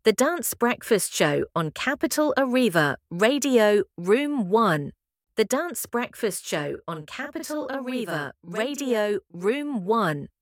The Dance Breakfast Show on Capital Arriva, Radio, Room 1. The Dance Breakfast Show on Capital Arriva, Radio, Room 1.